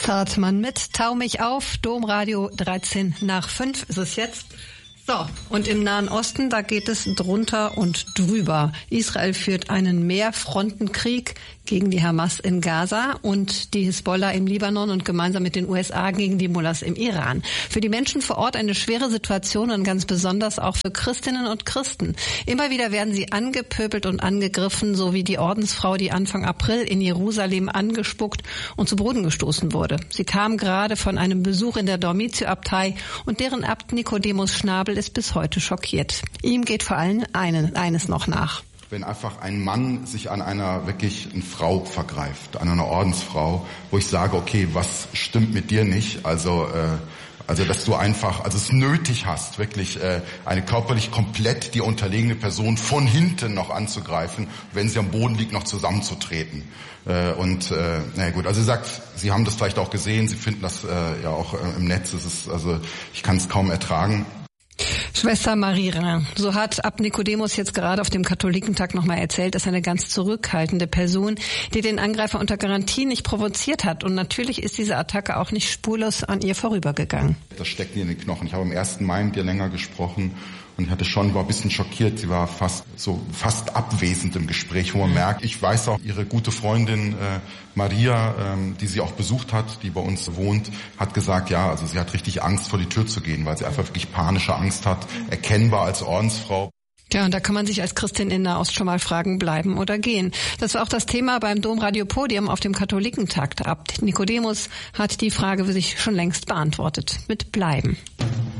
Max Hartmann mit Tau mich auf, Domradio 13:05 ist es jetzt. So, und im Nahen Osten, da geht es drunter und drüber. Israel führt einen Mehrfrontenkrieg gegen die Hamas in Gaza und die Hisbollah im Libanon und gemeinsam mit den USA gegen die Mullahs im Iran. Für die Menschen vor Ort eine schwere Situation und ganz besonders auch für Christinnen und Christen. Immer wieder werden sie angepöbelt und angegriffen, so wie die Ordensfrau, die Anfang April in Jerusalem angespuckt und zu Boden gestoßen wurde. Sie kam gerade von einem Besuch in der Dormitio-Abtei und deren Abt Nikodemus Schnabel ist bis heute schockiert. Ihm geht vor allem eines noch nach. Wenn einfach ein Mann sich an einer wirklichen Frau vergreift, an einer Ordensfrau, wo ich sage, okay, was stimmt mit dir nicht? Also dass du einfach, es nötig hast, wirklich eine körperlich komplett dir unterlegene Person von hinten noch anzugreifen, wenn sie am Boden liegt, noch zusammenzutreten. Sie sagt, Sie haben das vielleicht auch gesehen, Sie finden das ja auch im Netz. Ich kann es kaum ertragen. Schwester Marie, so hat Abt Nikodemus jetzt gerade auf dem Katholikentag nochmal erzählt, ist eine ganz zurückhaltende Person, die den Angreifer unter Garantie nicht provoziert hat. Und natürlich ist diese Attacke auch nicht spurlos an ihr vorübergegangen. Das steckt ihr in den Knochen. Ich habe am 1. Mai mit ihr länger gesprochen und war ein bisschen schockiert. Sie war fast abwesend im Gespräch, wo man merkt, ich weiß auch, ihre gute Freundin Maria, die sie auch besucht hat, die bei uns wohnt, hat gesagt, sie hat richtig Angst, vor die Tür zu gehen, weil sie einfach wirklich panische Angst hat, erkennbar als Ordensfrau. Ja, und da kann man sich als Christin in Nahost schon mal fragen, bleiben oder gehen. Das war auch das Thema beim Domradio-Podium auf dem Katholikentag. Abt Nikodemus hat die Frage für sich schon längst beantwortet. Mit bleiben.